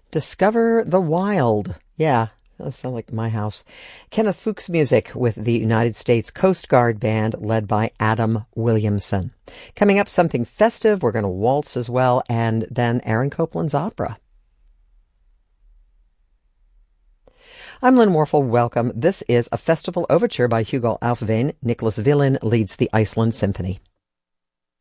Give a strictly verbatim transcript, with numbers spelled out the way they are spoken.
Discover the Wild. Yeah, that sounds like my house. Kenneth Fuchs music with the United States Coast Guard Band led by Adam Williamson. Coming up, something festive. We're going to waltz as well, and then Aaron Copland's opera. I'm Lynn Warfel. Welcome. This is a festival overture by Hugo Aufveen. Nicholas Villin leads the Iceland Symphony.